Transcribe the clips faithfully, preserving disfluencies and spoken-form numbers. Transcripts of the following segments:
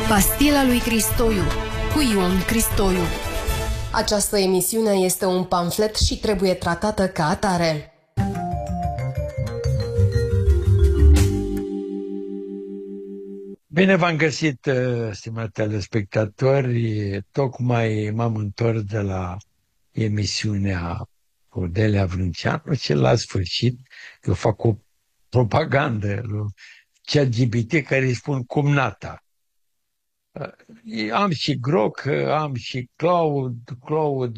Pastila lui Cristoiu cu Ion Cristoiu. Această emisiune este un pamflet și trebuie tratată ca atare. Bine v-am găsit, stimați telespectatori. Tocmai m-am întors de la emisiunea cu Delia Vrânceanu și la sfârșit eu fac o propagandă lui ChatGPT care îi spun cumnata. Am și Grok, am și Cloud, Cloud,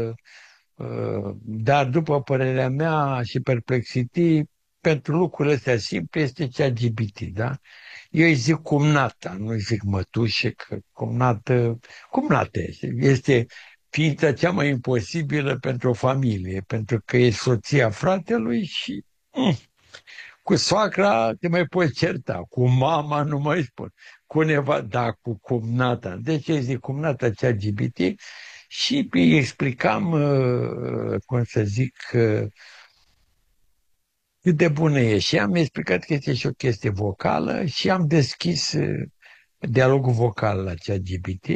dar după părerea mea și Perplexity, pentru lucrurile astea simple este ChatGPT, da? Eu îi zic cumnata, nu îi zic mătușe, că cumnată, cumnată este. Este ființa cea mai imposibilă pentru o familie, pentru că e soția fratelui și mm, cu soacra te mai poți certa, cu mama nu mai spun, cu neva, da, cu cumnata. Deci îi zic cumnata ChatGPT și îi explicam, cum să zic, cât de bună e. Și am explicat că este și o chestie vocală și am deschis dialogul vocal la ChatGPT.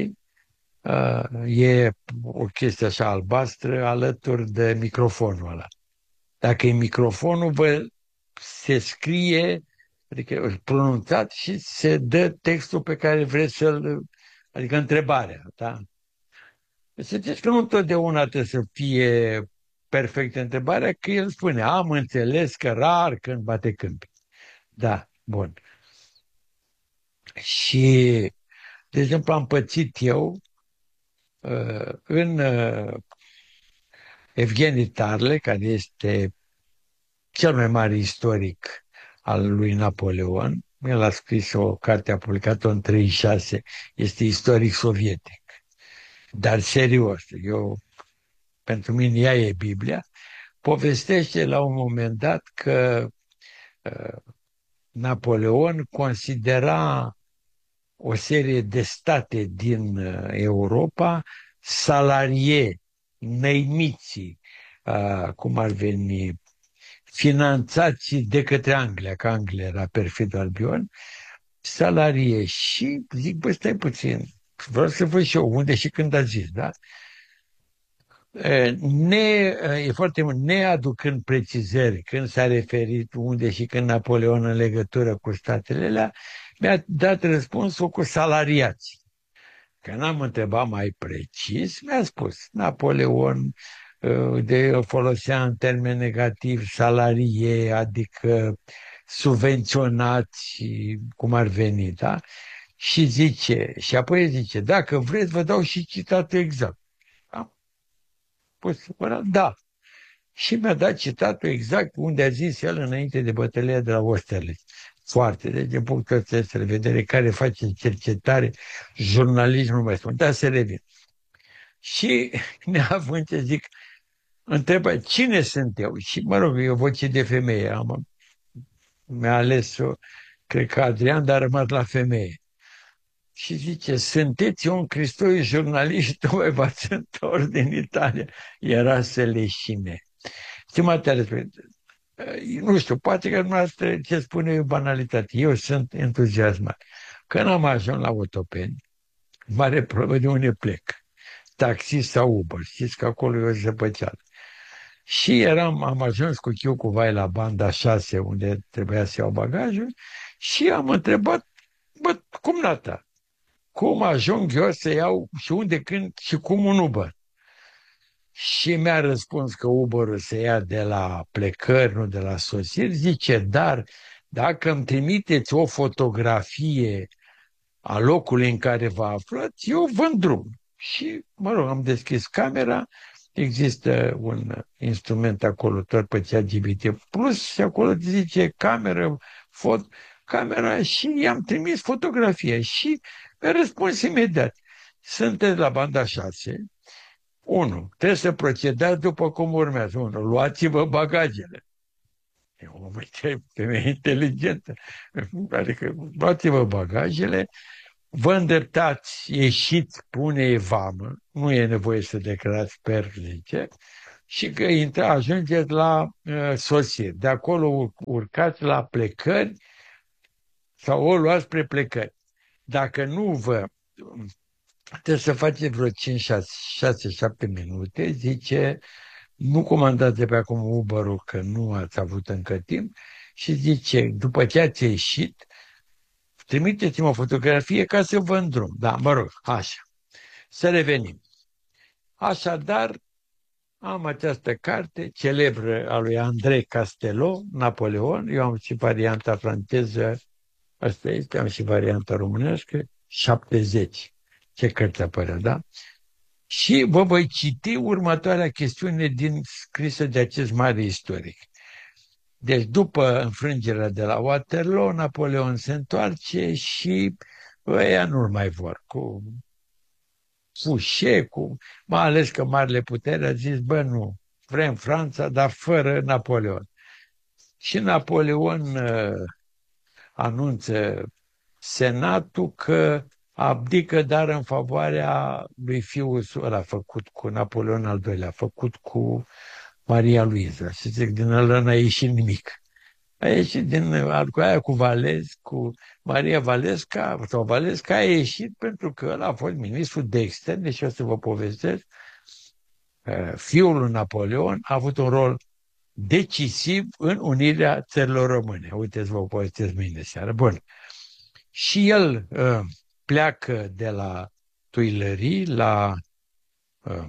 E o chestie așa albastră alături de microfonul ăla. Dacă e microfonul, vă se scrie, adică pronunțat și se dă textul pe care vreți să-l, adică întrebarea, da? Să ziceți că nu întotdeauna trebuie să fie perfectă întrebarea, că el spune, am înțeles că rar când bate câmpii. Da, bun. Și, de exemplu, am pățit eu uh, în uh, Evgeni Tarle, care este cel mai mare istoric al lui Napoleon. El a scris o carte, a publicat-o în treizeci și șase, este istoric sovietic. Dar serios, eu, pentru mine ea e Biblia. Povestește la un moment dat că uh, Napoleon considera o serie de state din uh, Europa salarie, năimiții, uh, cum ar veni, finanțați de către Anglia, că Anglia era perfid Albion, salarie. Și zic, bă, stai puțin, vreau să văd și eu unde și când a zis, da? Ne, e foarte mult, neaducând precizări când s-a referit unde și când Napoleon în legătură cu statele alea, mi-a dat răspunsul cu salariații. Când am întrebat mai precis, mi-a spus, Napoleon de folosea în termen negativ salarie, adică subvenționați, cum ar veni, da? Și zice, și apoi zice, dacă vreți, vă dau și citatul exact. Pus, da. Și mi-a dat citatul exact unde a zis el înainte de bătălia de la Austerlitz. Foarte. Deci, din punctul ăsta de vedere, care face cercetare, jurnalism, nu mai spun. Dar să revin. Și neavând ce zic, întreabă, cine sunt eu? Și, mă rog, e o voce de femeie. Am, mi-a ales-o, cred că Adrian, dar a rămas la femeie. Și zice, sunteți un Cristoiu jurnalist, tocmai v-ați întors din Italia. Era să leșine. Stimate, nu știu, poate că dumneavoastră ce spune e banalitate. Eu sunt entuziasmat. Când am ajuns la Otopeni, mare probă de unde plec. Taxi sau Uber. Știți că acolo e o zăpăceală. Și eram, am ajuns cu chiu cu vai la banda șase, unde trebuia să iau bagajul, și am întrebat, bă, cum nata? Cum ajung eu să iau și unde, când și cum un Uber? Și mi-a răspuns că Uber-ul se ia de la plecări, nu de la sosiri. Zice, dar dacă îmi trimiteți o fotografie a locului în care vă aflați, eu vă îndrum. Și, mă rog, am deschis camera, există un instrument acolo, tot pe ChatGPT Plus, și acolo zice cameră, fot, camera, și i-am trimis fotografia. Și mi-a răspuns imediat. Sunteți la banda șase, unu. Trebuie să procedați după cum urmează. unu. Luați-vă bagajele. E o femeie inteligentă. Adică luați-vă bagajele, vă îndreptați, ieșiți, pune vamă, nu e nevoie să declarați, sper, zice, și că intra, ajungeți la uh, sosiri. De acolo urcați la plecări sau o luați spre plecări. dacă nu vă... Trebuie să faceți vreo cinci, șase, șapte minute, zice, nu comandați de pe acum Uber-ul, că nu ați avut încă timp, și zice, după ce ați ieșit, trimiteți-mi o fotografie ca să vă îndrum. Da, mă rog, așa. Să revenim. Așadar, am această carte celebră a lui Andrei Castelot, Napoleon. Eu am și varianta franceză, asta este, am și varianta românească, șaptezeci. Ce cărți apărea, da? Și vă voi citi următoarea chestiune din scrisă de acest mare istoric. Deci, după înfrângerea de la Waterloo, Napoleon se întoarce și ăia nu mai vor cu Fouché, cu, mai ales că marile puteri a zis, bă, nu, vrem Franța, dar fără Napoleon. Și Napoleon uh, anunță Senatul că abdică, dar în favoarea lui fiul ăla făcut cu Napoleon al doilea, făcut cu Maria Luiza. Și zic, din ăla n-a ieșit nimic. A ieșit din cu aia cu Valez, cu Maria Valesca, sau Valesca a ieșit pentru că ăla a fost ministrul de externe și o să vă povestesc. Fiul lui Napoleon a avut un rol decisiv în unirea țărilor române. Uite-ți, vă povestesc mâine seară. Bun. Și el uh, pleacă de la Tuileries la uh,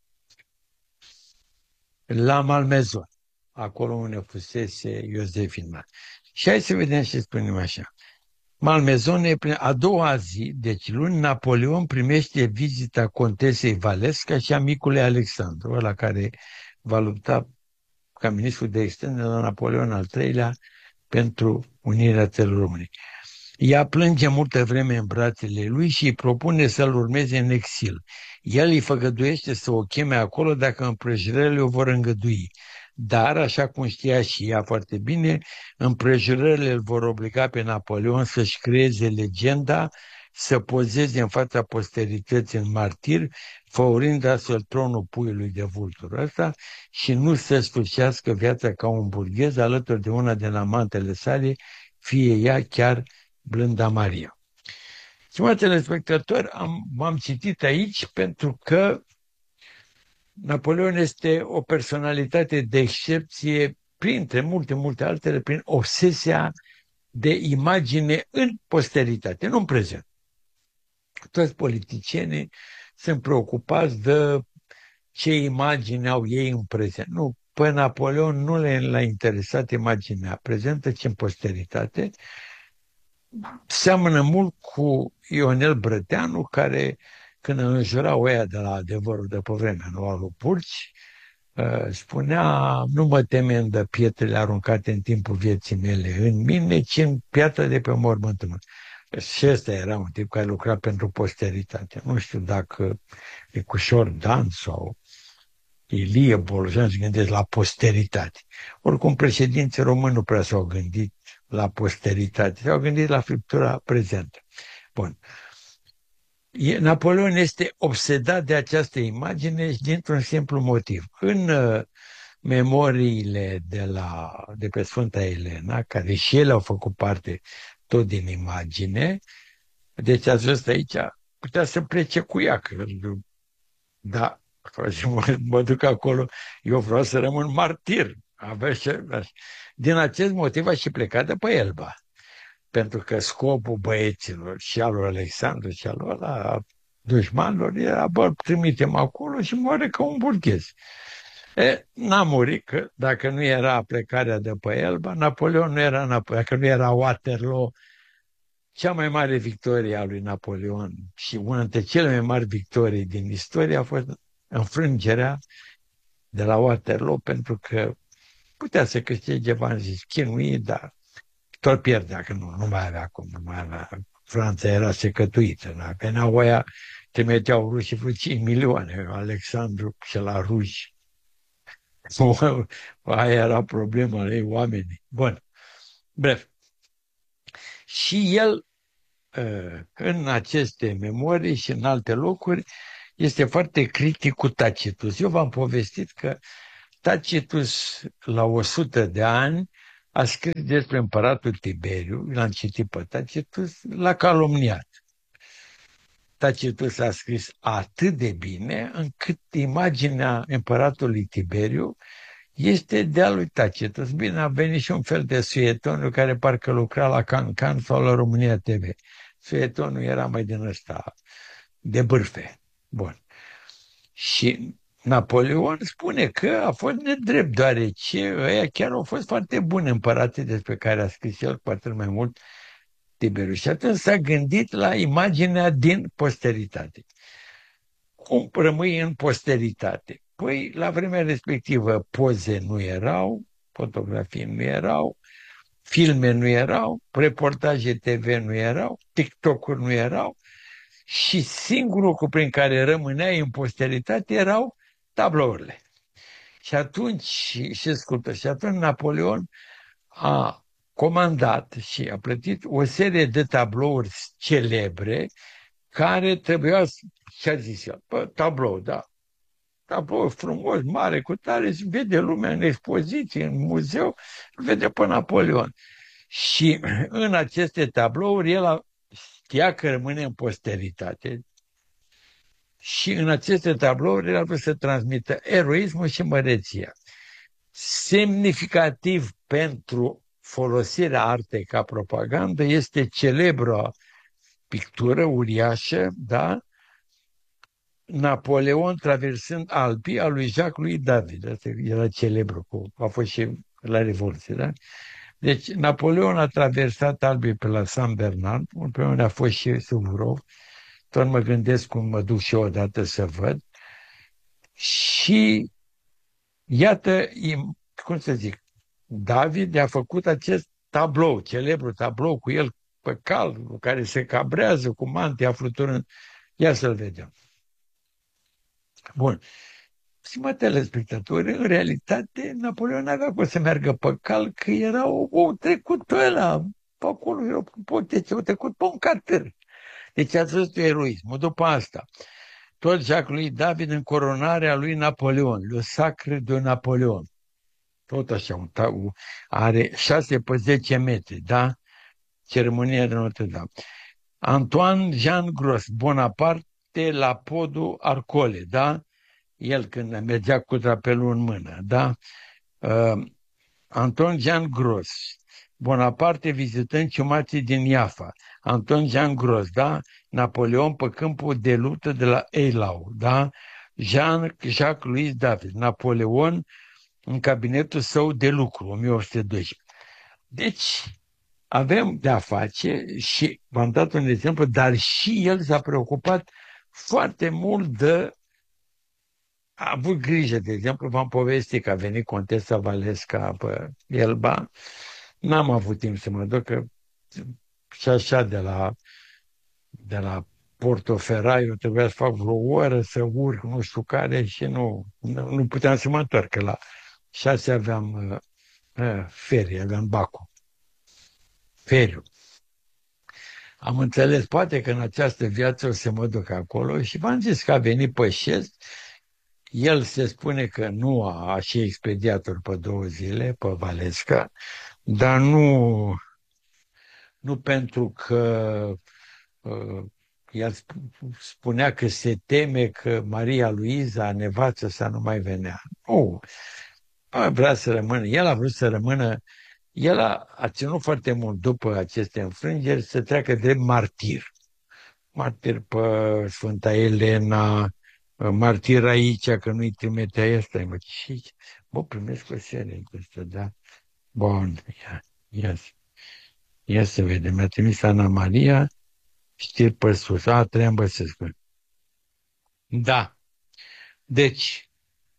la Malmaison, acolo unde fusese Iosefina. Și hai să vedem ce spunem așa. Malmaison e a doua zi, deci luni, Napoleon primește vizita contesei Valesca și a micului Alexandru, ăla care va lupta ca ministru de externe la Napoleon al treilea pentru unirea țărilor române. Ea plânge multă vreme în brațele lui și îi propune să-l urmeze în exil. El îi făgăduiește să o cheme acolo dacă împrejurările o vor îngădui. Dar, așa cum știa și ea foarte bine, împrejurările îl vor obliga pe Napoleon să-și creeze legenda, să pozeze în fața posterității în martir, făurind astfel tronul puiului de vultur ăsta și nu să sfârșească viața ca un burghez alături de una din amantele sale, fie ea chiar Blânda Maria. Stimați telespectatori, am, m-am citit aici pentru că Napoleon este o personalitate de excepție, printre multe, multe altele, prin obsesia de imagine în posteritate, nu în prezent. Toți politicienii sunt preocupați de ce imagine au ei în prezent. Nu, pe Napoleon nu le-a interesat imaginea prezentă, ci în posteritate. Seamănă mult cu Ionel Brăteanu, care, când înjura oia de la Adevărul de pe vremea noua lui Purci, spunea, nu mă temen de pietrele aruncate în timpul vieții mele în mine, ci în piatra de pe mormântul meu. Și ăsta era un tip care lucra pentru posteritate. Nu știu dacă Nicușor Dan sau Ilie Bolojan se gândesc la posteritate. Oricum, președinții români nu prea s-au gândit la posteritate, s-au gândit la friptura prezentă. Bun. Napoleon este obsedat de această imagine și dintr-un simplu motiv. În uh, memoriile de, la, de pe Sfânta Elena, care și ele au făcut parte tot din imagine, deci ați văzut aici, putea să plece cu ea, că, da, mă, mă duc acolo, eu vreau să rămân martir. Din acest motiv a și plecat de pe Elba. Pentru că scopul băieților și al lui Alexandru și al lui a dușmanilor era, bă, trimitem acolo și moare ca un burghez. E, n-a murit, că dacă nu era plecarea de pe Elba, Napoleon nu era Napoleon, dacă nu era Waterloo, cea mai mare victorie a lui Napoleon și una dintre cele mai mari victorii din istorie a fost înfrângerea de la Waterloo, pentru că putea să câștige bani, zici, chinui, dar tot pierdea, că nu, nu mai avea cum, nu mai avea. Franța era secătuită, da? Veneau oia, trimiteau rușii vreo cinci milioane, Alexandru și la ruși. Aia era problema ei, oamenii. Bun. Bref. Și el, în aceste memorii și în alte locuri, este foarte critic cu Tacitus. Eu v-am povestit că Tacitus, la o sută de ani, a scris despre împăratul Tiberiu, l-am citit pe Tacitus, l-a calomniat. Tacitus a scris atât de bine încât imaginea împăratului Tiberiu este de-a lui Tacitus. Bine, a venit și un fel de suetoniu care parcă lucra la Can-Can sau la România T V. Suetoniu era mai din ăsta, de bârfe. Bun. Și Napoleon spune că a fost nedrept, deoarece ăia chiar au fost foarte buni împărații despre care a scris el cu atât mai mult Tiberiu. Și atunci s-a gândit la imaginea din posteritate. Cum rămâi în posteritate? Păi, la vremea respectivă, poze nu erau, fotografii nu erau, filme nu erau, reportaje T V nu erau, TikTok-uri nu erau și singurul lucru prin care rămâneai în posteritate erau tablourile. Și atunci, și, și ascultă, și atunci Napoleon a comandat și a plătit o serie de tablouri celebre care trebuia, ce a zis el, bă, tablou, da, tablou frumos, mare, cu tare, se vede lumea în expoziție, în muzeu, vede pe Napoleon. Și în aceste tablouri el știa că rămâne în posteritate și în aceste tablouri el a vrut să transmită eroismul și măreția. Semnificativ pentru folosirea artei ca propagandă este celebră pictură uriașă, da? Napoleon traversând Alpii a lui Jacques-Louis David. Asta era celebru, cu, a fost și la Revoluție, da? Deci Napoleon a traversat Alpii pe la San Bernard, pe unde a fost și Suvorov. Tot mă gândesc cum mă duc și eu odată să văd. Și iată, cum să zic, David a făcut acest tablou, celebru tablou cu el pe cal, cu care se cabrează cu mantia fluturând. Ia să-l vedem. Bun. Stimate telespectatori, în realitate, Napoleon n-avea cum să meargă pe cal, că era o, o trecut pe ăla, pe acolo, era o, deci, o trecut pe un catâr. Deci ați văzut eroismul. După asta, tot Jacques-Louis David în coronarea lui Napoleon, le Sacre de Napoleon. Tot așa, un tau, are șase pe zece metri, da? Ceremonia de Notre-Dame. Antoine Jean Gros, Bonaparte la podul Arcole, da? El când mergea cu drapelul în mână, da? Uh, Antoine Jean Gros, Bonaparte vizitând ciumații din Iafa. Antoine Jean Gros, da? Napoleon pe câmpul de luptă de la Eylau, da? Jean-Jacques-Louis David, Napoleon în cabinetul său de lucru, o mie opt sute doisprezece. Deci, avem de-a face și v-am dat un exemplu, dar și el s-a preocupat foarte mult de... A avut grijă, de exemplu, v-am povestit că a venit Contesa Valesca pe Elba. N-am avut timp să mă duc, că și așa de la, de la Portoferraio trebuia să fac vreo oră, să urc, nu știu care, și nu, nu, nu puteam să mă întorc, că la șase aveam uh, uh, ferie, aveam Bacu. Feriu. Am înțeles, poate că în această viață o să mă duc acolo și v-am zis că a venit pe șest. El se spune că nu a, a și expediat-o pe două zile, pe Valesca, dar nu, nu pentru că uh, el spunea că se teme că Maria Luiza, nevață sa, nu mai venea. Nu, vrea să rămână. El a vrut să rămână. El a, a ținut foarte mult după aceste înfrângeri să treacă drept martir. Martir pe Sfânta Elena, martir aici, că nu-i trimitea ăsta. Mă, și, bă, primesc o serie cu asta, da? Bun, ia, ia, ia să vedem. Mi-a trimis Ana Maria, știri pe sus. A, Traian Băsescu. Da. Deci,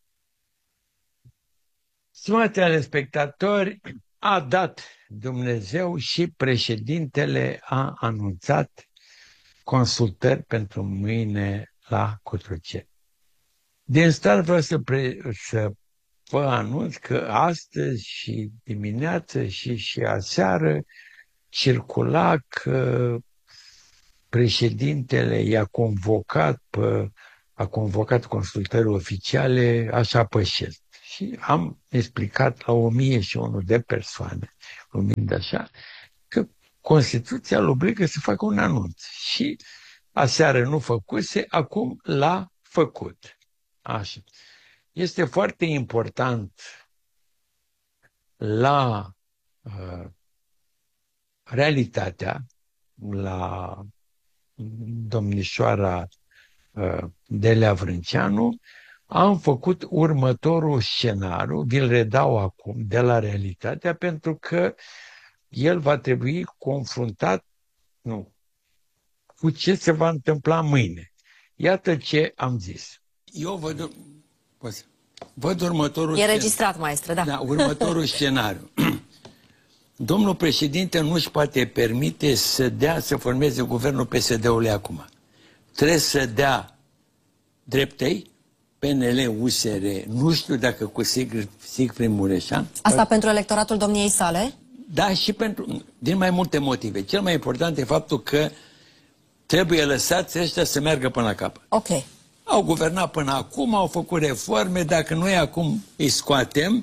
stimați telespectatori, a dat Dumnezeu și președintele a anunțat consultări pentru mâine la Cotroceni. Din start vreau să, pre, să vă anunț că astăzi și dimineață și, și aseară circula că președintele i-a convocat, pe, a convocat consultări oficiale așa pe șest. Și am explicat la o mie și unu de persoane, lumind așa, că Constituția îl obligă să facă un anunț. Și aseară nu făcuse, acum l-a făcut. Așa. Este foarte important la uh, realitatea, la domnișoara uh, Delea Vrânceanu, am făcut următorul scenariu, vi-l redau acum de la realitatea, pentru că el va trebui confruntat nu, cu ce se va întâmpla mâine. Iată ce am zis. Eu văd, văd următorul E registrat, maestre, da. Da, următorul scenariu. Domnul președinte nu își poate permite să dea, să formeze guvernul P S D-ului acum. Trebuie să dea dreptei, P N L, U S R, nu știu dacă cu Siegfried Mureșan. Asta pentru electoratul domniei sale? Da, și pentru, din mai multe motive. Cel mai important e faptul că trebuie lăsați ăștia să meargă până la capăt. Ok. Au guvernat până acum, au făcut reforme, dacă noi acum îi scoatem,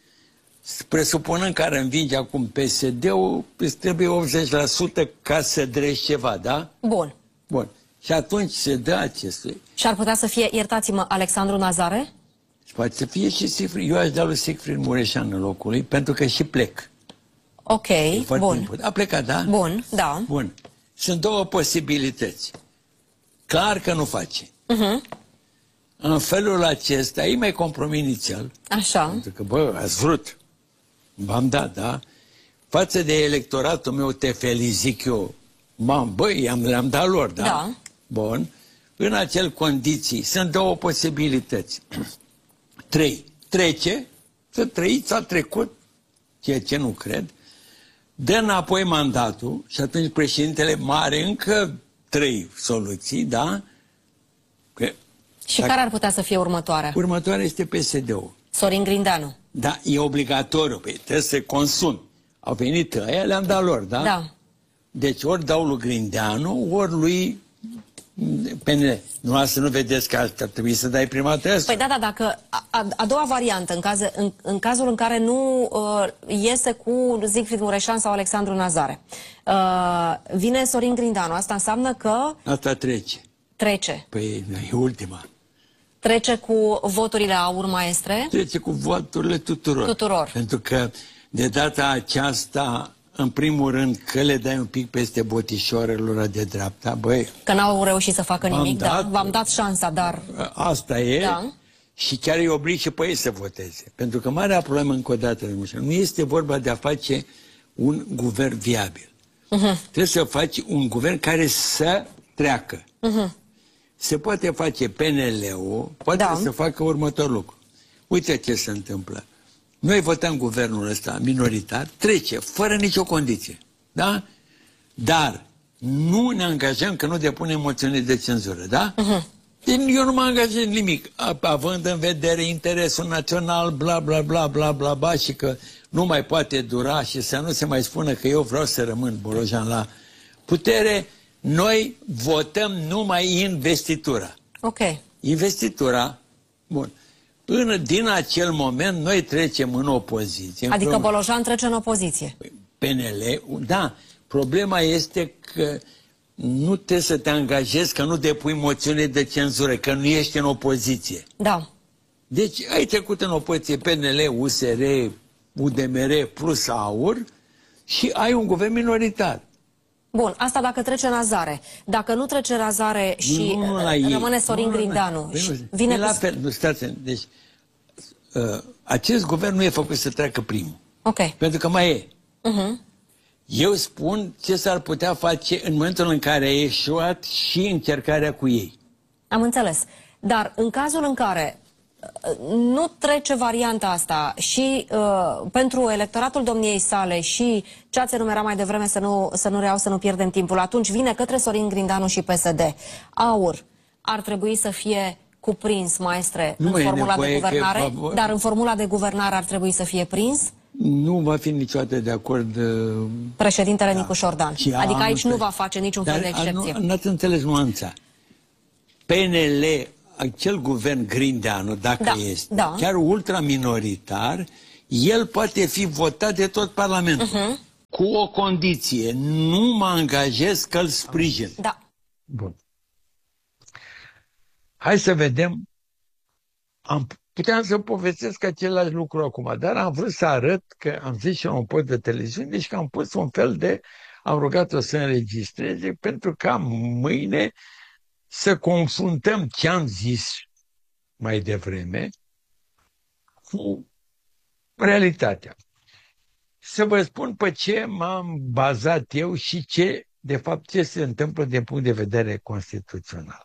presupunând că ar învinge acum P S D-ul, îți trebuie optzeci la sută ca să drești ceva, da? Bun. Bun. Și atunci se dă acestui. Și ar putea să fie, iertați-mă, Alexandru Nazare? Și poate să fie și Siegfried. Eu aș da lui Siegfried Mureșan în locul lui, pentru că și plec. Ok, bun. Important. A plecat, da? Bun, da. Bun. Sunt două posibilități. Clar că nu face. Uh-huh. În felul acesta, ei mai compromis inițial. Așa. Pentru că, bă, ați vrut. V-am dat, da? Față de electoratul meu, te felicit eu. M-am, băi, am, le-am dat lor, da? Da. Bun. În acel condiții, sunt două posibilități. Trei. Trece, să trăiți, a trecut, ceea ce nu cred, dă înapoi mandatul și atunci președintele mare încă trei soluții, da? Că, și care ar putea să fie următoarea? Următoarea este P S D-ul. Sorin Grindeanu. Da, e obligatoriu, păi trebuie să consumi. Au venit ăia, le-am dat lor, da? Da. Deci ori dau lui Grindeanu, ori lui P N L. Nu, să nu vedeți că ar trebui să dai prima dată asta. Păi da, da, dacă a, a, a doua variantă, în, caz, în, în cazul în care nu uh, iese cu Siegfried Mureșan sau Alexandru Nazare, uh, vine Sorin Grindeanu, asta înseamnă că... Asta trece. Trece. Păi e ultima. Trece cu voturile aur, maestre? Trece cu voturile tuturor. Tuturor. Pentru că de data aceasta, în primul rând, că le dai un pic peste botișoarelor de dreapta, băi... Că n-au reușit să facă nimic, da? V-am dat șansa, dar... Asta e. Da. Și chiar îi oblig și pe ei să voteze. Pentru că marea problemă, încă o dată, nu este vorba de a face un guvern viabil. Uh-huh. Trebuie să faci un guvern care să treacă. Uh-huh. Se poate face P N L-ul, poate da. să facă următorul lucru. Uite ce se întâmplă. Noi votăm guvernul ăsta minoritar, trece, fără nicio condiție. Da? Dar nu ne angajăm că nu depunem moțiune de cenzură, da? Uh-huh. Eu nu mă angajez nimic, având în vedere interesul național, bla, bla, bla, bla, bla, bla, și că nu mai poate dura și să nu se mai spună că eu vreau să rămân Bolojan la putere, noi votăm numai investitura. Ok. Investitura, bun. Până din acel moment noi trecem în opoziție. Adică în Bolojan trece în opoziție. P N L, da. Problema este că nu trebuie să te angajezi că nu depui moțiune de cenzură, că nu ești în opoziție. Da. Deci ai trecut în opoziție P N L, U S R, U D M R plus AUR și ai un guvern minoritar. Bun, asta dacă trece Nazare. Dacă nu trece Nazare și nu, nu rămâne Sorin nu, Grindeanu, nu, nu. vine la fel, nu, stați, deci uh, acest guvern nu e făcut să treacă primul. Ok. Pentru că mai e. Uh-huh. Eu spun ce s-ar putea face în momentul în care a ieșuat și încercarea cu ei. Am înțeles. Dar în cazul în care nu trece varianta asta și uh, pentru electoratul domniei sale și ce ați enumerat mai devreme, să nu, să nu reau, să nu pierdem timpul, atunci vine către Sorin Grindeanu și P S D. AUR ar trebui să fie cuprins, maestre, nu în formula de guvernare, că... dar în formula de guvernare ar trebui să fie prins? Nu va fi niciodată de acord uh... președintele da. Nicu Șordan. Și adică aici nu va face niciun dar, fel de excepție. Nu ați înțeles nuanța. P N L, acel guvern Grindeanu, dacă da, este da. chiar ultraminoritar, el poate fi votat de tot Parlamentul. Uh-huh. Cu o condiție, nu mă angajez că îl sprijin. Da. Bun. Hai să vedem, am, puteam să povestesc același lucru acum, dar am vrut să arăt că am zis și la un post de televiziune, deci că am pus un fel de, am rugat-o să înregistreze pentru ca mâine să confruntăm ce am zis mai devreme cu realitatea. Să vă spun pe ce m-am bazat eu și ce, de fapt, ce se întâmplă din punct de vedere constituțional.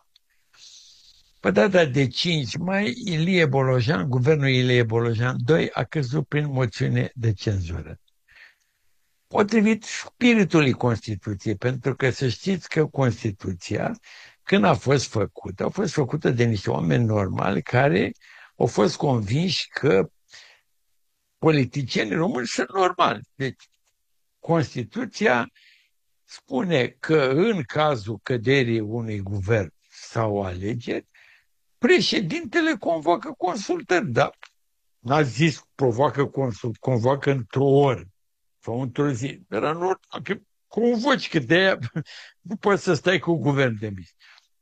Pe data de cinci mai, Ilie Bolojan, guvernul Ilie Bolojan doi, a căzut prin moțiune de cenzură. Potrivit spiritului Constituției, pentru că să știți că Constituția, când a fost făcută, a fost făcută de niște oameni normali care au fost convinși că politicienii români sunt normali. Deci, Constituția spune că în cazul căderii unui guvern sau alegeri, președintele convoacă consultări, dar n-a zis provoacă consult, convoacă într-o oră sau într-o zi. Dar nu, că convoci, că de-aia nu poți să stai cu guvern de mis.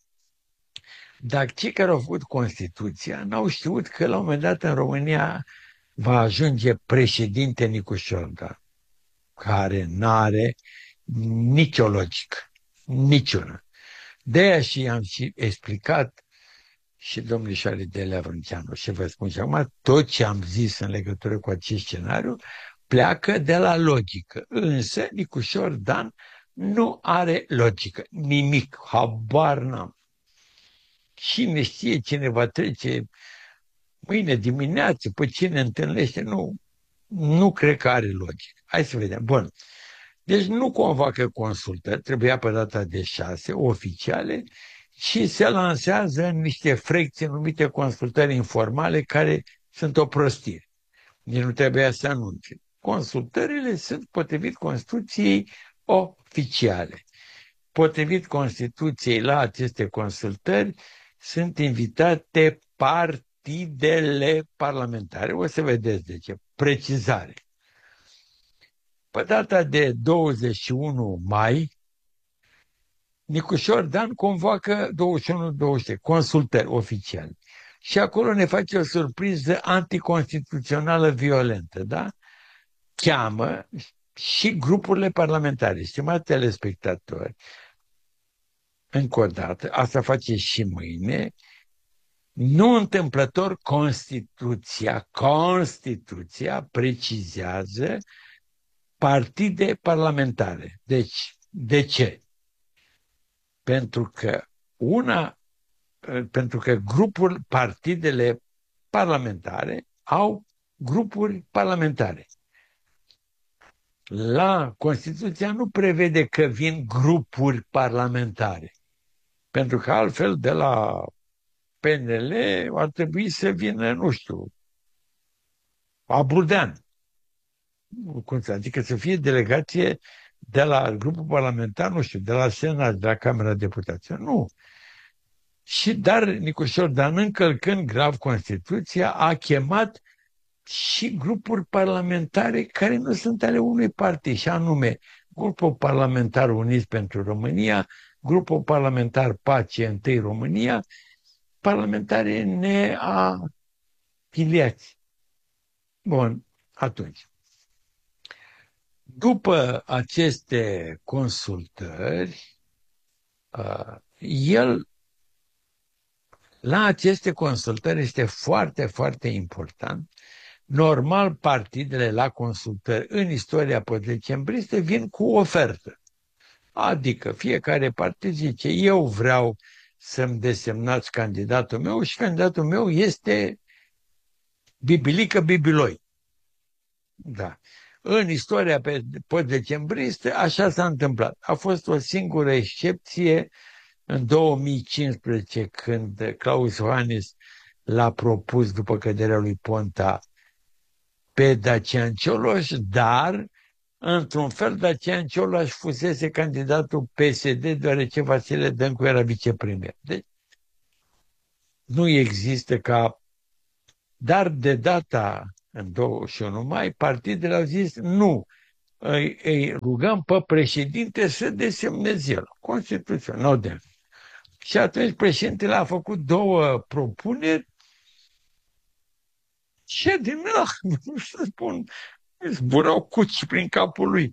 Dar cei care au făcut Constituția n-au știut că la un moment dat în România va ajunge președinte Nicu Șordan, care n-are nicio logică, niciuna. De-aia și am și explicat și domnișoare Delia Vrânceanu și vă spun și acum, tot ce am zis în legătură cu acest scenariu pleacă de la logică. Însă Nicu Șordan nu are logică, nimic, habar n-am. Cine știe cine va trece mâine dimineață, pe cine întâlnește, nu, nu cred că are logică. Hai să vedem. Bun. Deci nu convoacă consultări, trebuia pe data de șase, oficiale, și se lansează în niște frecții numite consultări informale, care sunt o prostie. Nici nu trebuia să anunțe. Consultările sunt, potrivit Constituției, oficiale. Potrivit Constituției, la aceste consultări sunt invitate partidele parlamentare. O să vedeți de ce. Precizare. Pe data de douăzeci și unu mai, Nicu Șordan convoacă douăzeci și unu douăzeci și trei consultări oficiale. Și acolo ne face o surpriză anticonstituțională violentă, da? Cheamă și grupurile parlamentare. Stimați telespectatori, încă o dată, asta face și mâine, nu întâmplător Constituția, Constituția precizează partide parlamentare. Deci, de ce? Pentru că una, pentru că grupul, partidele parlamentare au grupuri parlamentare. La Constituția nu prevede că vin grupuri parlamentare. Pentru că altfel de la P N L ar trebui să vină, nu știu, Abrudean. Adică să fie delegație de la grupul parlamentar, nu știu, de la Senat, de la Camera Deputaților. Nu. Și dar Nicu Șordan, încălcând grav Constituția, a chemat și grupuri parlamentare care nu sunt ale unui partid, și anume Grupul Parlamentar Uniți pentru România, Grupul Parlamentar Pace Întâi România, parlamentare neafiliați. Bun, atunci. După aceste consultări, el, la aceste consultări este foarte, foarte important. Normal, partidele la consultări în istoria post-decembristă vin cu o ofertă. Adică fiecare partid zice, eu vreau să-mi desemnați candidatul meu și candidatul meu este Bibilică Bibiloi. Da. În istoria post-decembristă așa s-a întâmplat. A fost o singură excepție în două mii cincisprezece, când Claus Iohannis l-a propus după căderea lui Ponta pe Dacian Cioloș, dar într-un fel Dacian Cioloș fusese candidatul P S D, deoarece Vasile Dâncu era vicepremier. Deci nu există ca... Dar de data în douăzeci și unu mai, partidele au zis nu, îi, îi rugăm pe președinte să desemneze el. Constituțional de. Și atunci președintele a făcut două propuneri și din ăla, nu știu să spun, zburau cuci prin capul lui.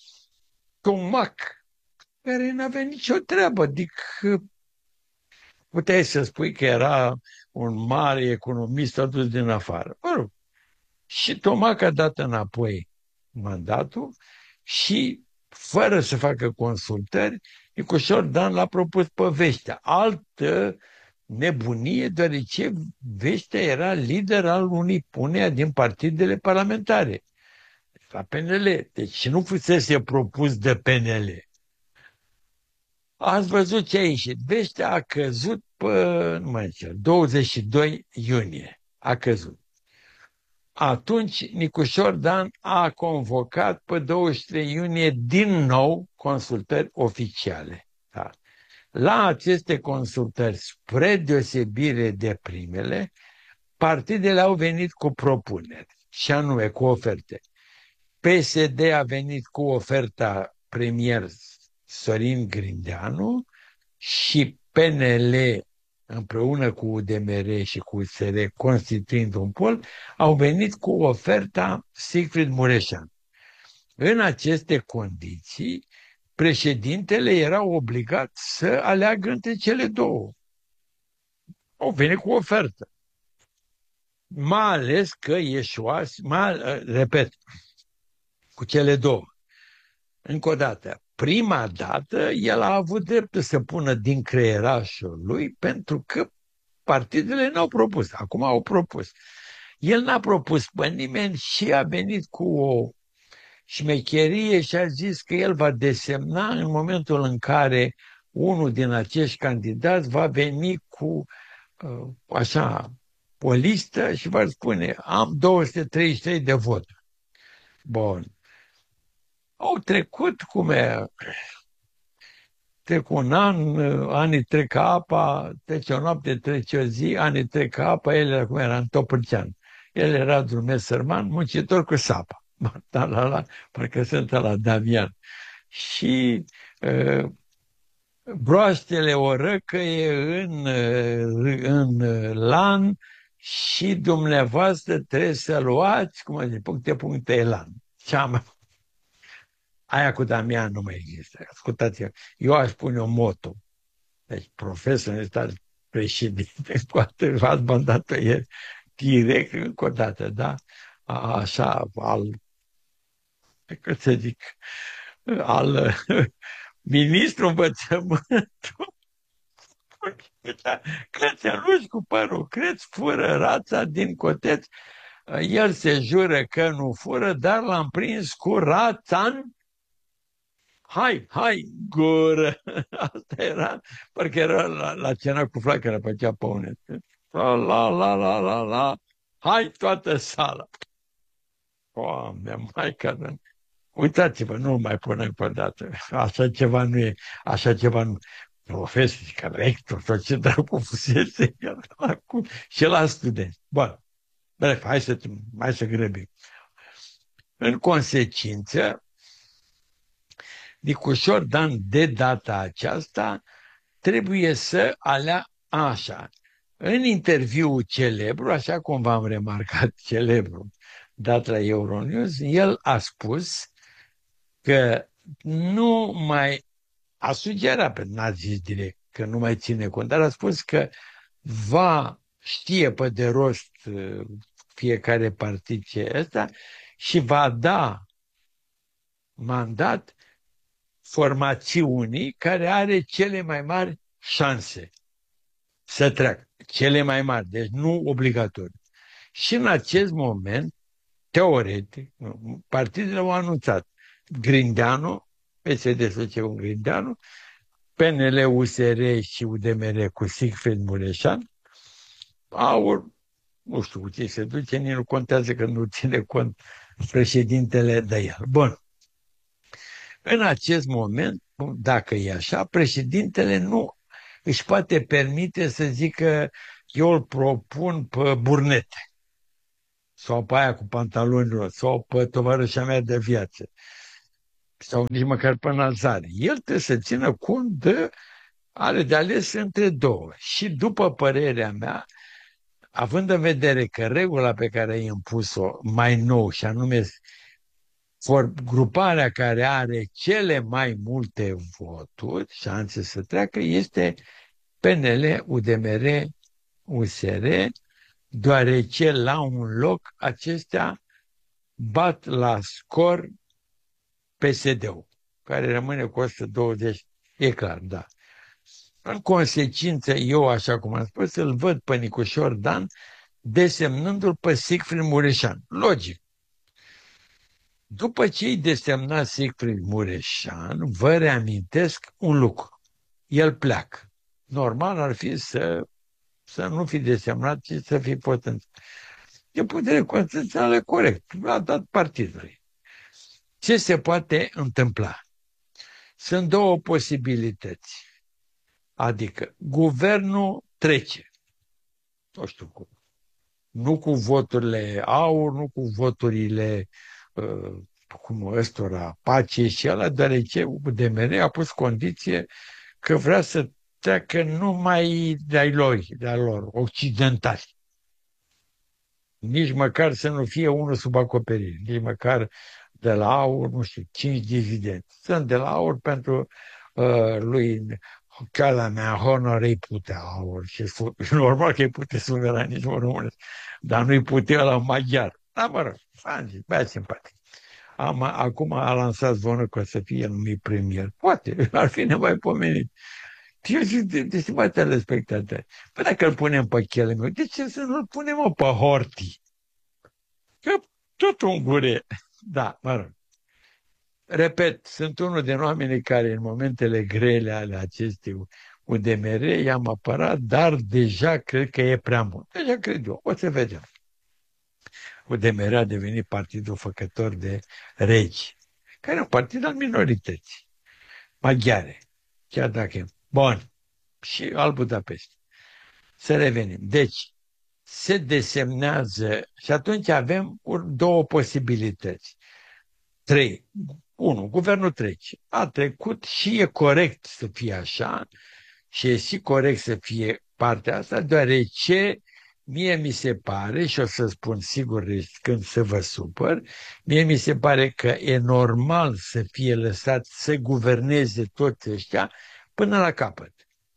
Tomac, care nu avea nicio treabă, adică puteai să spui că era un mare economist adus din afară. Mă rog. Și Tomac a dat înapoi mandatul și, fără să facă consultări, Nicușor Dan l-a propus pe Veștea. Altă nebunie, deoarece Veștea era lider al unei uneia din partidele parlamentare, la P N L. Deci nu fusese propus de P N L. Ați văzut ce a ieșit. Veștea a căzut pe, nu mai știu, douăzeci și doi iunie. A căzut. Atunci Nicușor Dan a convocat pe douăzeci și trei iunie din nou consultări oficiale. Da. La aceste consultări, spre deosebire de primele, partidele au venit cu propuneri, și anume cu oferte. P S D a venit cu oferta premier Sorin Grindeanu și P N L împreună cu U D M R și cu U S R, constituind un pol, au venit cu oferta Siegfried Mureșan. În aceste condiții, președintele era obligat să aleagă între cele două. Au venit cu ofertă. Mai ales că ieșuase, mai, repet, cu cele două. Încă o dată, prima dată, el a avut dreptul să pună din creierașul lui, pentru că partidele n-au propus. Acum au propus. El n-a propus pe nimeni și a venit cu o șmecherie și a zis că el va desemna în momentul în care unul din acești candidați va veni cu uh, așa o listă și va spune: am două sute treizeci și trei de voturi. Bun. Au trecut, cum e, trec un an, anii trec ca apa, trece o noapte, trece o zi, anii trec ca apa, el era cum era, în Topârcean. El era drumes sărman, muncitor cu sapa. Da, la, la, parcă sunt la Damian. Și uh, broaștele o răcăie în, în lan și dumneavoastră trebuie să luați, cum zice, puncte, puncte, elan. Cea mai... Aia cu Damian nu mai există. Ascultați-vă, eu aș pune o moto. Deci profesor în stat președinte, poate v-ați bandat-o ieri direct încă o dată, da? A, așa, al, cum să zic, al ministrul învățământului, crețeluși cu părul creț, fură rața din coteț. El se jură că nu fură, dar l-am prins cu rața în hai, hai, gură! Asta era, parcă era la, la cena cu flacăra, făcea păunet. La, la, la, la, la, la, hai toată sala! Doamne, Maica, uitați-vă, nu mai pun încă o dată. Așa ceva nu e, așa ceva nu. Profesor, ca rector, sau ce dracu fusese acum și la studenți. Bun, bref, hai să, hai să grăbim. În consecință, Nicușor Dan, de data aceasta, trebuie să alea așa. În interviul celebru, așa cum v-am remarcat, celebru, dat la Euronews, el a spus că nu mai, a sugerat, pe n-a zis direct că nu mai ține cont, dar a spus că va știe pe de rost fiecare partid ce ăsta și va da mandat formațiunii care are cele mai mari șanse să treacă. Cele mai mari, deci nu obligatoriu. Și în acest moment, teoretic, partidele au anunțat Grindeanu, P S D să zicem Grindeanu, P N L, U S R și U D M R cu Siegfried Mureșan, au, nu știu cu ce se duce, nici nu contează că nu ține cont președintele de el. Bun. În acest moment, dacă e așa, președintele nu își poate permite să zică eu îl propun pe Burnete sau pe aia cu pantaloni roți sau pe tovarășa mea de viață sau nici măcar pe Nazare. El trebuie să țină cont de are de ales între două. Și după părerea mea, având în vedere că regula pe care ai impus-o mai nou, și anume for, gruparea care are cele mai multe voturi, șanse să treacă, este P N L, U D M R, U S R, deoarece la un loc acestea bat la scor P S D-ul, care rămâne cu o sută douăzeci, e clar, da. În consecință, eu, așa cum am spus, îl văd pe Nicușor Dan desemnându-l pe Siegfried Mureșan. Logic. După ce îi desemna Siegfried Mureșan, vă reamintesc un lucru. El pleacă. Normal ar fi să, să nu fi desemnat, ci să fi potențat. De putere constituțională corect. A dat partidului. Ce se poate întâmpla? Sunt două posibilități. Adică guvernul trece. Nu știu cum. Nu cu voturile aur, nu cu voturile uh, cum ăstora, pace și ala, deoarece U D M R a pus condiție că vrea să treacă numai de-ai lor, de-a lor, occidentali. Nici măcar să nu fie unul sub acoperire, nici măcar de la aur, nu știu, cinci dividenți. Sunt de la aur pentru uh, lui calea mea, honor îi putea aur și normal că îi pute suveranismul românesc, dar nu-i putea la maghiar. Dar mă rog, fanzi, băia simpatic. Am, acum a lansat zvonul că o să fie numit premier. Poate, ar fi nemaipomenit. Eu zic, de, de ce mai telespectatori? Păi dacă îl punem pe chele meu, de ce să nu-l punem o pe Horti? Că tot un gure. Da, mă rog. Repet, sunt unul din oamenii care în momentele grele ale acestei U D M R i-am apărat, dar deja cred că e prea mult. Deja cred eu. O să vedem. U D M R a devenit partidul făcător de regi, care e un partid al minorității maghiare. Chiar dacă e bun. Și al Budapest. Să revenim. Deci, se desemnează și atunci avem două posibilități. Trei. Unu, guvernul trece. A trecut și e corect să fie așa și e și corect să fie partea asta, deoarece mie mi se pare, și o să spun sigur când să vă supăr, mie mi se pare că e normal să fie lăsat să guverneze toți ăștia până la capăt.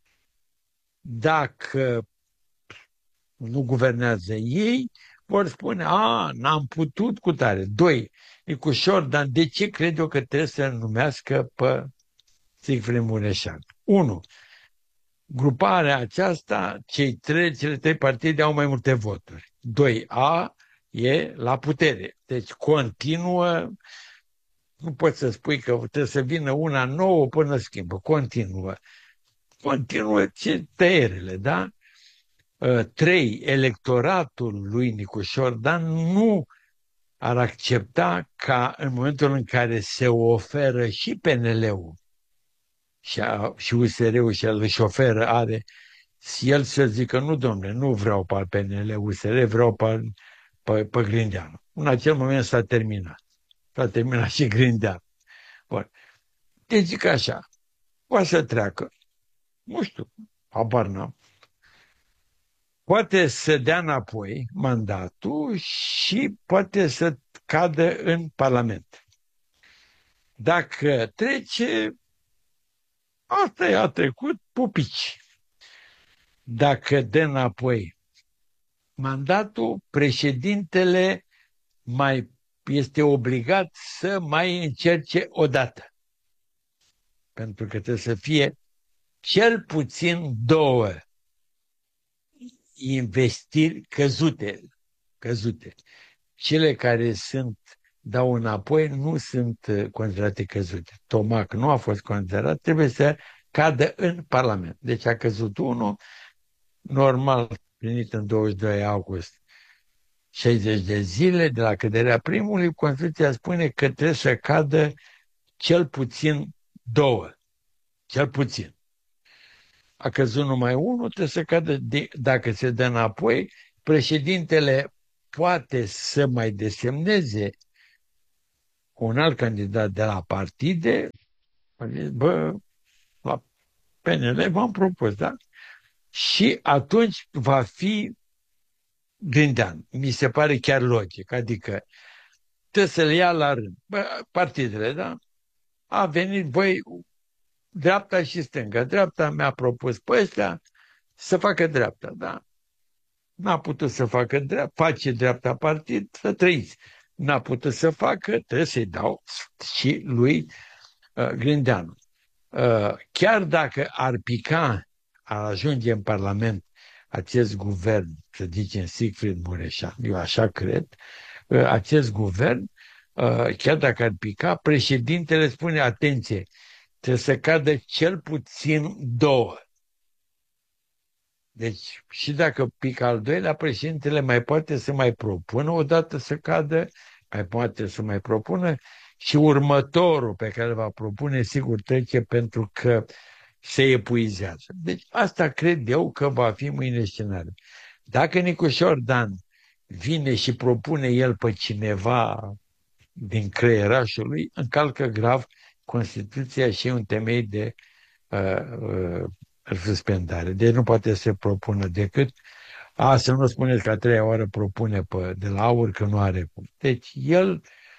Dacă nu guvernează ei, vor spune, a, n-am putut cu tare. Doi, Nicușor, dar de ce cred eu că trebuie să numească pe Siegfried Mureșan? Unu, gruparea aceasta, cei trei, cele trei partide au mai multe voturi. Doi, A e la putere. Deci continuă, nu poți să spui că trebuie să vină una nouă până schimbă. Continuă. Continuă ce tăierele, da? Trei, electoratul lui Nicușor Dan nu ar accepta ca în momentul în care se oferă și P N L-ul și, și U S R-ul și el își oferă, are, și el să zică, nu domnule, nu vreau pe P N L, U S R, vreau pe, pe, pe Grindeanu. În acel moment s-a terminat. S-a terminat și Grindeanu. Bun. Deci zic așa, poate să treacă, nu știu, habar n-am, poate să dea înapoi mandatul și poate să cadă în Parlament. Dacă trece, asta i-a trecut pupici. Dacă dă înapoi mandatul, președintele mai este obligat să mai încerce o dată. Pentru că trebuie să fie cel puțin două investiri căzute. căzute. Cele care sunt dau înapoi nu sunt considerate căzute. Tomac nu a fost considerat, trebuie să cadă în Parlament. Deci a căzut unul, normal, plinit în douăzeci și doi august, șaizeci de zile de la căderea primului, Constituția spune că trebuie să cadă cel puțin două. Cel puțin. A căzut numai unul, trebuie să cadă, de, dacă se dă înapoi, președintele poate să mai desemneze un alt candidat de la partide, bă, la P N L v-am propus, da? Și atunci va fi Grindeanu. Mi se pare chiar logic, adică trebuie să le ia la rând. Bă, partidele, da? A venit, voi, dreapta și stânga. Dreapta mi-a propus pe ăștia să facă dreapta, da? N-a putut să facă dreapta, face dreapta partid, să trăiți. N-a putut să facă, trebuie să-i dau și lui uh, Grindeanu. Uh, chiar dacă ar pica, ar ajunge în Parlament acest guvern, să zicem Siegfried Mureșan, eu așa cred, uh, acest guvern, uh, chiar dacă ar pica, președintele spune, atenție, trebuie să cadă cel puțin două. Deci, și dacă pică al doilea, președintele mai poate să mai propună o dată să cadă, mai poate să mai propună și următorul pe care îl va propune, sigur, trece pentru că se epuizează. Deci, asta cred eu că va fi mâine scenariu. Dacă Nicușor Dan vine și propune el pe cineva din creierașul lui, încalcă grav Constituția și un temei de uh, uh, suspendare. Deci nu poate să se propună decât a, să nu spuneți că a treia oară propune pe, de la aur că nu are cum. Deci el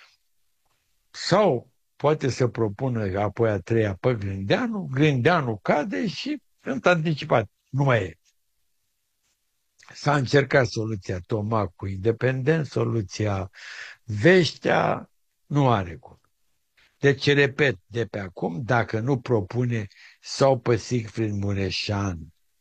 sau poate să propună apoi a treia pe Grindeanu, Grindeanu cade și sunt anticipat. Nu mai e. S-a încercat soluția Tomacu independent, soluția Veștea, nu are cum. Deci, repet, de pe acum, dacă nu propune sau pe Siegfried Mureșan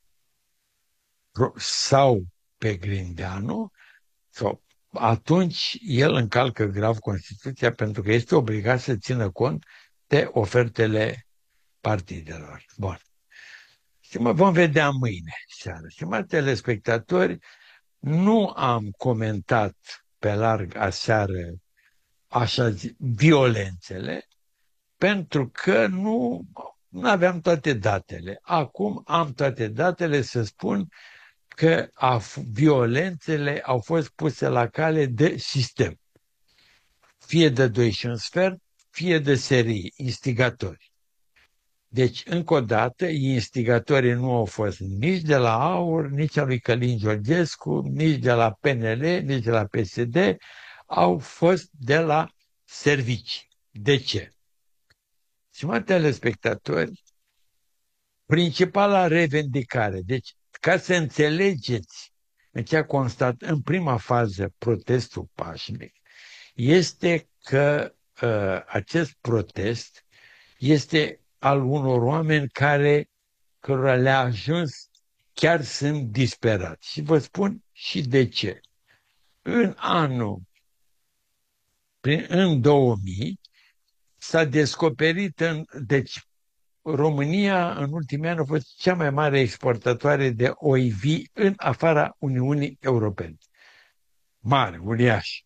sau pe Grindeanu, sau, atunci el încalcă grav Constituția pentru că este obligat să țină cont de ofertele partidelor. Bun. Și mă vom vedea mâine seară. Stimați telespectatori, nu am comentat pe larg aseară așa zi, violențele, pentru că nu, nu aveam toate datele. Acum am toate datele să spun că a, violențele au fost puse la cale de sistem. Fie de doi și un sfert, fie de serie, instigatori. Deci, încă o dată, instigatorii nu au fost nici de la AUR, nici a lui Călin Georgescu, nici de la P N L, nici de la P S D, au fost de la servicii. De ce? Stimați telespectatori, principala revendicare, deci ca să înțelegeți în ce a constat în prima fază protestul pașnic, este că uh, acest protest este al unor oameni care cărora le-a ajuns, chiar sunt disperați. Și vă spun și de ce. În anul, prin, în două mii, s-a descoperit, în, deci România în ultimii ani a fost cea mai mare exportatoare de O I V în afara Uniunii Europene. Mare, uriaș.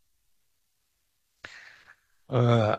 Uh,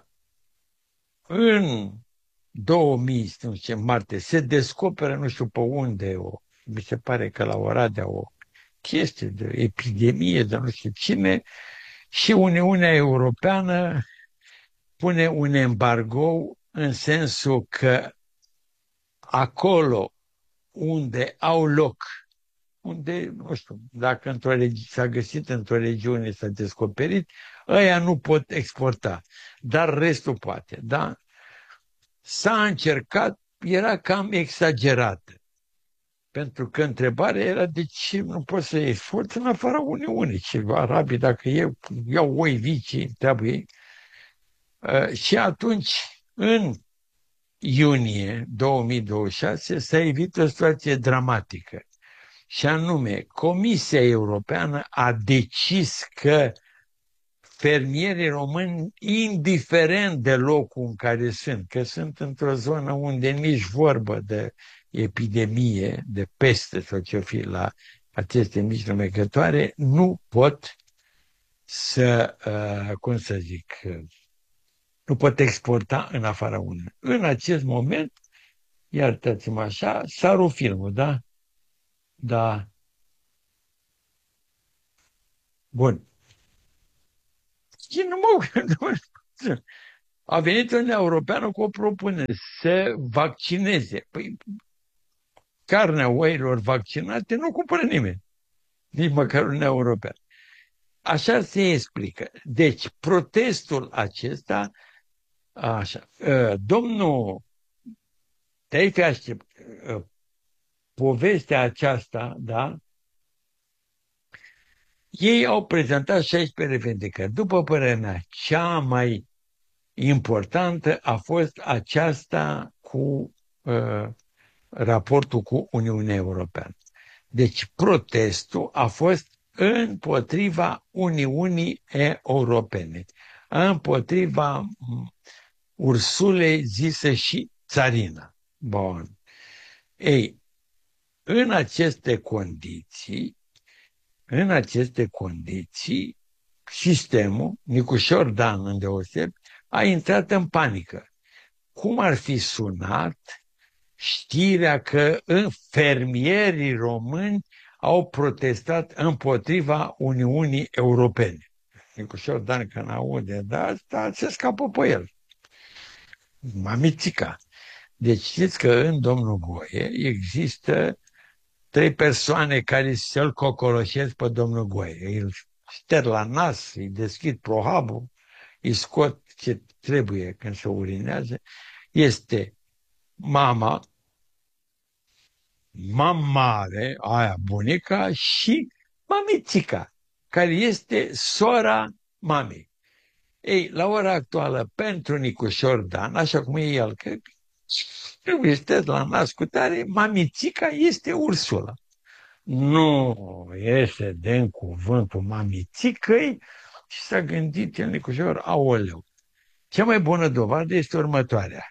în două mii, nu știu ce, martie, se descoperă, nu știu pe unde, o, mi se pare că la Oradea, o chestie de epidemie, de nu știu cine, și Uniunea Europeană pune un embargo în sensul că acolo unde au loc, unde, nu știu, dacă într-o regi- s-a găsit într-o regiune, s-a descoperit, ăia nu pot exporta, dar restul poate, da? S-a încercat, era cam exagerată. Pentru că întrebarea era de ce nu poți să exporți în afara Uniunii. Ce arabii, dacă eu iau oi vicii, întreabă ei. Uh, și atunci, în iunie două mii douăzeci și șase, s-a evit o situație dramatică. Și anume, Comisia Europeană a decis că fermierii români, indiferent de locul în care sunt, că sunt într-o zonă unde nici vorbă de epidemie, de peste sau ce fi la aceste mici numecătoare, nu pot să, uh, cum să zic, uh, nu pot exporta în afara Uniunii. În acest moment, iertați-mă așa, s-a rupt filmul, da? Da. Bun. Și nu mă... A venit Uniunea Europeană cu o propunere să vaccineze. Păi, carnea oilor vaccinate nu cumpără nimeni, nici măcar Uniunea Europeană. Așa se explică. Deci, protestul acesta, așa, domnul, te-ai fi aștept, povestea aceasta, da, ei au prezentat șaisprezece revendicări. După părerea mea, cea mai importantă a fost aceasta cu uh, raportul cu Uniunea Europeană. Deci protestul a fost împotriva Uniunii Europene, împotriva Ursulei zise și țarina. Bun. Ei, în aceste condiții, în aceste condiții, sistemul, Nicușor Dan îndeoseb, a intrat în panică. Cum ar fi sunat știrea că fermierii români au protestat împotriva Uniunii Europene? Nicușor Dan, când aude de asta, se scapă pe el. Mamițica. Deci știți că în domnul Goie există trei persoane care să-l cocoloșesc pe domnul Goie. Îl șterg la nas, îi deschid prohabul, îi scot ce trebuie când se urinează. Este mama, mamare, aia bunica, și mamițica, care este sora mamei. Ei, la ora actuală, pentru Nicușor Dan, așa cum e el, că trebuie să la nas cu tare, mamițica este Ursula. Nu iese din cuvântul mamițicăi și s-a gândit el Nicușor, aoleu. Cea mai bună dovadă este următoarea.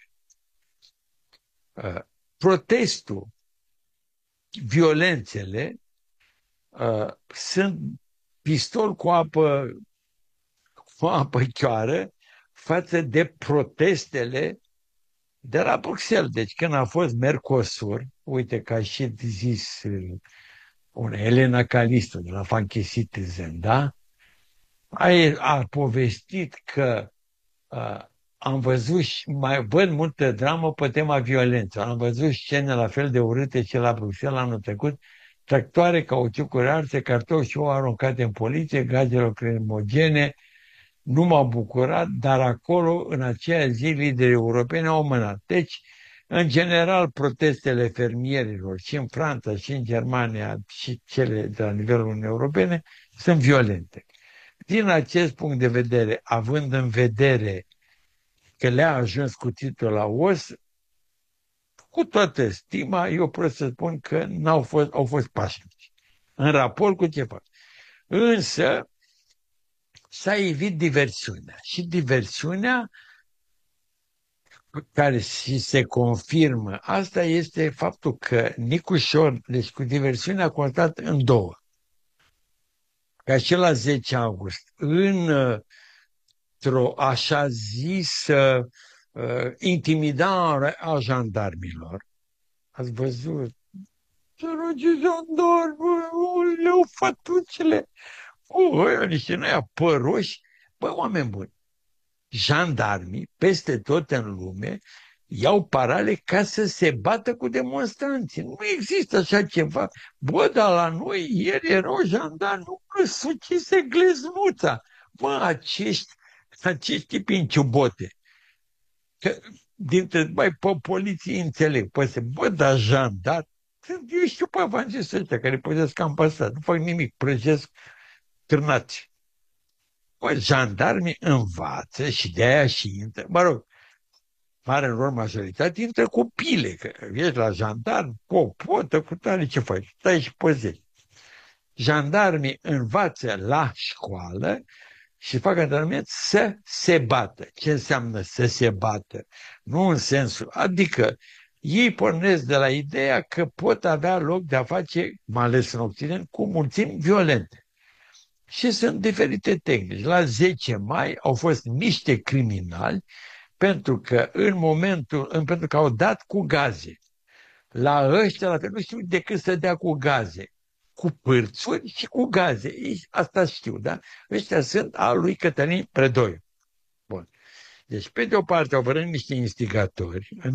Uh, protestul, violențele uh, sunt pistol cu apă, cu apă chioară față de protestele de la Bruxelles. Deci când a fost Mercosur, uite că a și zis una Elena Calisto de la Funky Citizen, da? A, a povestit că uh, am văzut și mai văd multă dramă pe tema violență. Am văzut scene la fel de urâte și la Bruxelles anul trecut, tractoare, cauciucuri arse, cartofi și ouă aruncate în poliție, gaze lacrimogene. Nu m-a bucurat, dar acolo, în aceea zi, liderii europeni au mânat. Deci, în general, protestele fermierilor și în Franța, și în Germania, și cele de la nivelul Uniunii Europene, sunt violente. Din acest punct de vedere, având în vedere că le-a ajuns cu titlul la os, cu toată stima, eu pot să spun că n-au fost, au fost pașnici în raport cu ce fac. Însă, s-a evit diversiunea. Și diversiunea care și se confirmă, asta este faptul că Nicușor, deci cu diversiunea a constat în două. Ca și la zece august, într-o așa zisă uh, intimidare a jandarmilor. Ați văzut? Săroci jandarmi, le-au fătucele. O, ăia niște noi păroși. Bă, oameni buni, jandarmii, peste tot în lume, iau parale ca să se bată cu demonstranții. Nu există așa ceva. Bă, dar la noi ieri erau jandarmi, nu răsucise gleznuța. Bă, acești, acești tipi în ciubote. Că, dintre, băi, pe poliție înțeleg. Păi se, bă, dar jandarmi, eu știu pe avanțist ăștia care păzesc cam pasat. Nu fac nimic, prăjesc cârnați. Păi, jandarmii învață și de-aia și intră, mă rog, mare în lor majoritate, intră cu pile, că ești la jandarm, cu o potă, cu tare, ce faci? Stai și păzești. Jandarmii învață la școală și fac antrenament să se bată. Ce înseamnă să se bată? Nu în sensul, adică ei pornesc de la ideea că pot avea loc de a face, mai ales în Occident, cu mulțimi violente. Și sunt diferite tehnici. La zece mai au fost niște criminali pentru că în momentul, în, pentru că au dat cu gaze. La ăștia, la fel, nu știu decât să dea cu gaze. Cu pârțuri și cu gaze. Asta știu, da? Ăștia sunt al lui Cătălin Predoiu. Bun. Deci, pe de o parte, au venit niște instigatori,